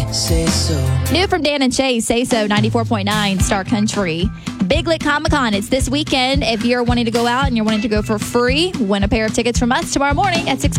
Say so. New from Dan and Shay, Say So, 94.9 Star Country. Big Lit Comic Con. It's this weekend. If you're wanting to go out and you're wanting to go for free, win a pair of tickets from us tomorrow morning at 6